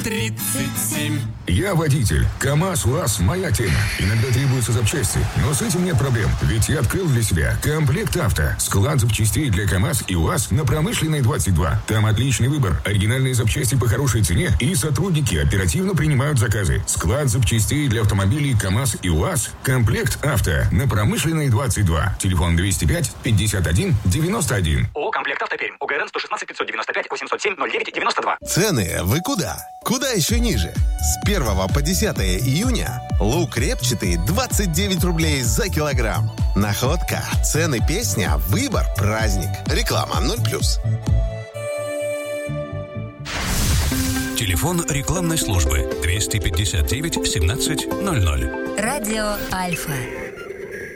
37. Я водитель. КамАЗ, УАЗ – моя тема. Иногда требуются запчасти, но с этим нет проблем. Ведь я открыл для себя Комплект Авто. Склад запчастей для КамАЗ и УАЗ на Промышленной 22. Там отличный выбор, оригинальные запчасти по хорошей цене и сотрудники оперативно принимают заказы. Склад запчастей для автомобилей КамАЗ и УАЗ. Комплект Авто на Промышленной 22. Телефон 205 51 91. ООО «Комплект Авто Пермь». УГРН 116 595 807 09 92. Цены вы куда? Куда еще ниже? С 1 по 10 июня лук репчатый 29 рублей за килограмм. Находка, цены, песня, выбор, праздник. Реклама 0+. Телефон рекламной службы 259 17 00. Радио Альфа.